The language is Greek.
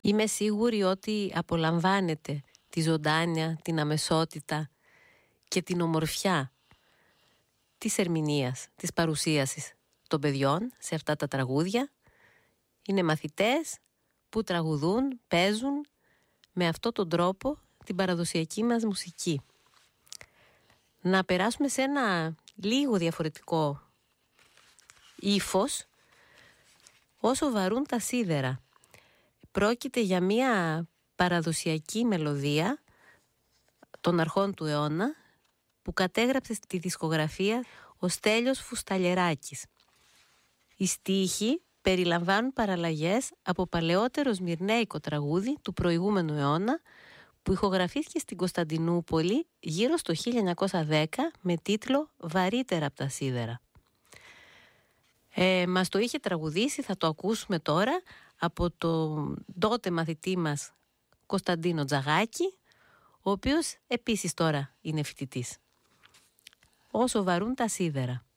Είμαι σίγουρη ότι απολαμβάνετε τη ζωντάνια, την αμεσότητα και την ομορφιά της ερμηνείας, της παρουσίασης των παιδιών σε αυτά τα τραγούδια. Είναι μαθητές που τραγουδούν, παίζουν με αυτόν τον τρόπο την παραδοσιακή μας μουσική. Να περάσουμε σε ένα λίγο διαφορετικό ύφος, όσο βαρούν τα σίδερα. Πρόκειται για μια παραδοσιακή μελωδία των αρχών του αιώνα που κατέγραψε στη δισκογραφία ο Στέλιος Φουσταλιεράκης. Οι στίχοι περιλαμβάνουν παραλλαγές από παλαιότερο σμυρνέικο τραγούδι του προηγούμενου αιώνα που ηχογραφήθηκε στην Κωνσταντινούπολη γύρω στο 1910 με τίτλο «Βαρύτερα από τα σίδερα». Μας το είχε τραγουδήσει, θα το ακούσουμε τώρα, από τον τότε μαθητή μας Κωνσταντίνο Τζαγάκη, ο οποίος επίσης τώρα είναι φοιτητής. Όσο βαρούν τα σίδερα.